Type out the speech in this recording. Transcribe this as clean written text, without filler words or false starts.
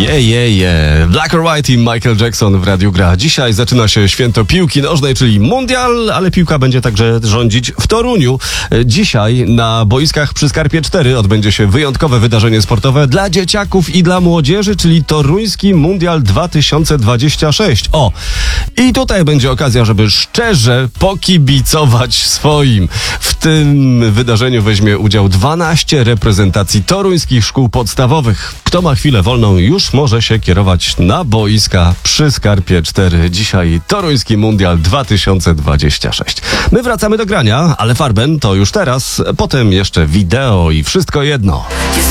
Black or White i Michael Jackson w Radiu Gra. Dzisiaj zaczyna się święto piłki nożnej, czyli mundial, ale piłka będzie także rządzić w Toruniu. Dzisiaj na boiskach przy Skarpie 4 odbędzie się wyjątkowe wydarzenie sportowe dla dzieciaków i dla młodzieży, czyli Toruński Mundial 2026. I tutaj będzie okazja, żeby szczerze pokibicować swoim. W tym wydarzeniu weźmie udział 12 reprezentacji toruńskich szkół podstawowych. Kto ma chwilę wolną, już może się kierować na boiska przy Skarpie 4. Dzisiaj Toruński Mundial 2026. My wracamy do grania, ale Farben to już teraz, potem jeszcze wideo i wszystko jedno.